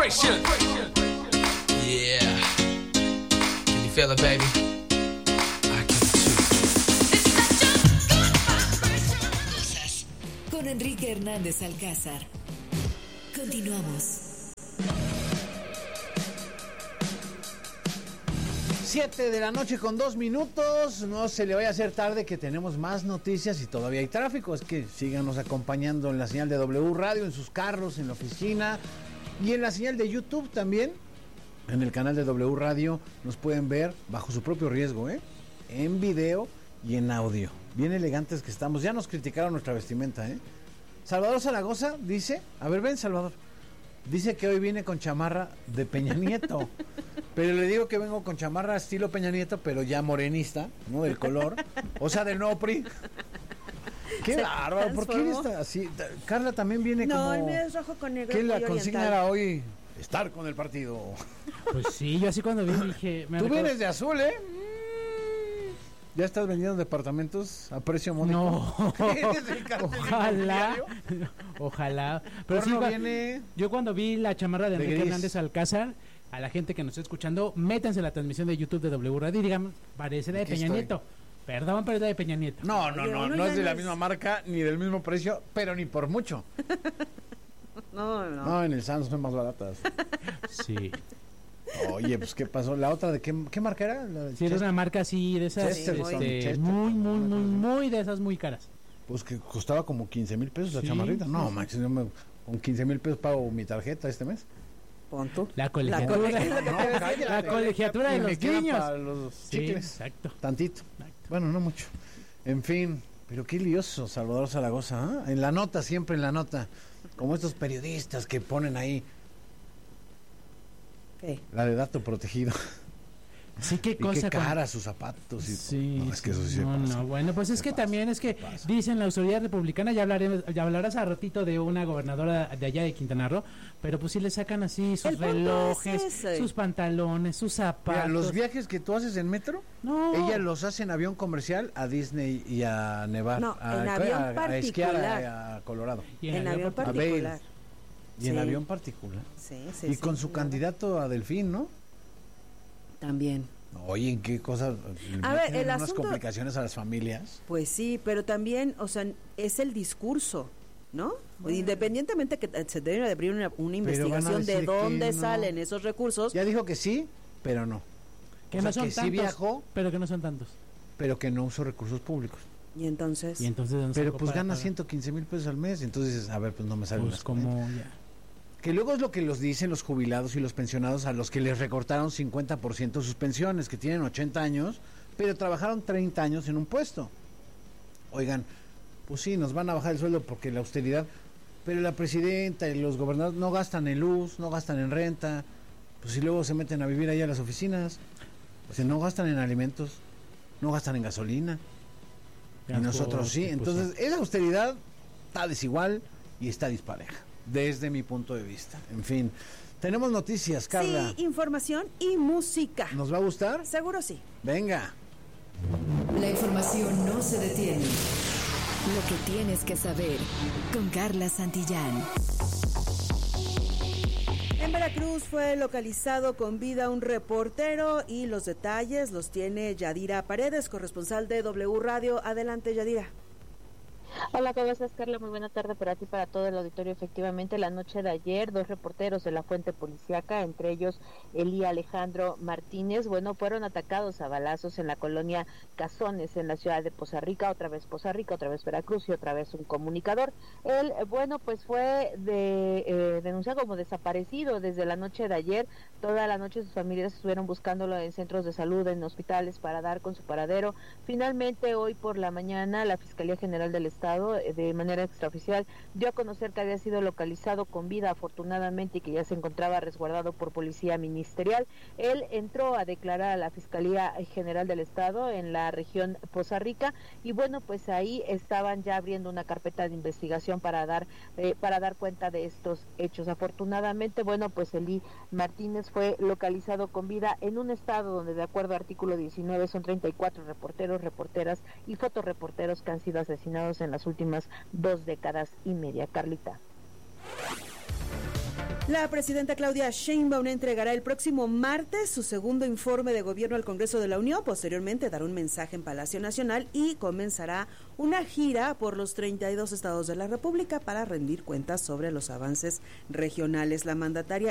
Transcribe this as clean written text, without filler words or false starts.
Celebration. Yeah. Can you feel it, baby? I can too. Con Enrique Hernández Alcázar. Continuamos. 7 de la noche con 2 minutos. No se le vaya a hacer tarde, que tenemos más noticias y todavía hay tráfico. Es que síganos acompañando en la señal de W Radio, en sus carros, en la oficina y en la señal de YouTube también. En el canal de W Radio nos pueden ver bajo su propio riesgo, en video y en audio. Bien elegantes que estamos. Ya nos criticaron nuestra vestimenta, Salvador Zaragoza dice, a ver, ven, Salvador. Dice que hoy viene con chamarra de Peña Nieto. Pero le digo que vengo con chamarra estilo Peña Nieto, pero ya morenista, ¿no? Del color. O sea, del Nopri. Qué bárbaro. ¿Por qué está así? Carla también viene como... No, el mío es rojo con negro. ¿Qué la consigna era hoy? Estar con el partido. Pues sí, yo así cuando vi dije... Tú vienes de azul, ¿eh? ¿Ya estás vendiendo departamentos a precio módico? No. Ojalá. Ojalá. Pero sí, viene... yo cuando vi la chamarra de Enrique gris. Hernández Alcázar, a la gente que nos está escuchando, métanse en la transmisión de YouTube de W Radio y digan, parece la de Peña Nieto. Perdón, pero es la de Peña Nieto. No es de la misma marca, ni del mismo precio, pero ni por mucho. No, en el Sam's son más baratas. Sí. Oye, pues ¿qué pasó? ¿La otra de qué marca era? Sí, era una marca así de esas, Chester, muy de esas muy caras. Pues que costaba como 15,000 pesos la chamarrita. No, Max, con 15,000 pesos pago mi tarjeta este mes. Punto. La colegiatura. La colegiatura de los niños. Para los chicles. Sí, exacto. Tantito. Exacto. Bueno, no mucho. En fin, pero qué lioso Salvador Zaragoza, En la nota, siempre en la nota. Como estos periodistas que ponen ahí la de dato protegido. Sí, qué cosa. Qué cara sus zapatos. Y sí. No, es que eso sí se pasa. No, bueno, pues es que también es que dicen la autoridad republicana, ya hablarás a ratito de una gobernadora de allá de Quintana Roo, pero pues sí le sacan así sus relojes, sus pantalones, sus zapatos. Mira, los viajes que tú haces en metro, ella los hace en avión comercial a Disney y a nevar. No, en avión particular. A esquiar a Colorado. Y en avión particular. Y en avión particular. Sí, y con su candidato a Delfín, ¿no? También. Oye, ¿en qué cosas? A ver, el unas asunto... complicaciones a las familias. Pues sí, pero también, o sea, es el discurso, ¿no? Bueno. Independientemente que se debe abrir una investigación de dónde salen esos recursos. Ya dijo que sí, pero no. Que no son que tantos, sí viajó, pero que no son tantos. Pero que no usó recursos públicos. ¿Y entonces? Pero pues gana 115,000 pesos al mes, entonces, a ver, pues no me salen pues las como ya. Que luego es lo que los dicen los jubilados y los pensionados a los que les recortaron 50% sus pensiones, que tienen 80 años, pero trabajaron 30 años en un puesto. Oigan, pues sí, nos van a bajar el sueldo porque la austeridad, pero la presidenta y los gobernadores no gastan en luz, no gastan en renta, pues si luego se meten a vivir allá a las oficinas, o sea, no gastan en alimentos, no gastan en gasolina, y nosotros sí. Entonces, esa austeridad está desigual y está dispareja, desde mi punto de vista. En fin, tenemos noticias, Carla. Sí, información y música. ¿Nos va a gustar? Seguro sí. Venga. La información no se detiene. Lo que tienes que saber con Carla Santillán. En Veracruz fue localizado con vida un reportero y los detalles los tiene Yadira Paredes, corresponsal de W Radio. Adelante, Yadira. Hola, ¿cómo estás, Carla? Muy buena tarde para ti, para todo el auditorio. Efectivamente, la noche de ayer, 2 reporteros de la fuente policíaca, entre ellos Elí Alejandro Martínez, fueron atacados a balazos en la colonia Cazones, en la ciudad de Poza Rica, otra vez Veracruz y otra vez un comunicador. Él, pues fue denunciado como desaparecido desde la noche de ayer. Toda la noche sus familiares estuvieron buscándolo en centros de salud, en hospitales, para dar con su paradero. Finalmente, hoy por la mañana, la Fiscalía General del Estado, de manera extraoficial, dio a conocer que había sido localizado con vida, afortunadamente, y que ya se encontraba resguardado por policía ministerial. Él entró a declarar a la Fiscalía General del Estado en la región Poza Rica, y pues ahí estaban ya abriendo una carpeta de investigación para dar cuenta de estos hechos. Afortunadamente, pues Elí Martínez fue localizado con vida en un estado donde, de acuerdo a artículo 19, son 34 reporteros, reporteras y fotoreporteros que han sido asesinados en las últimas 2 décadas y media. Carlita. La presidenta Claudia Sheinbaum entregará el próximo martes su segundo informe de gobierno al Congreso de la Unión. Posteriormente dará un mensaje en Palacio Nacional y comenzará una gira por los 32 estados de la República para rendir cuentas sobre los avances regionales. La mandataria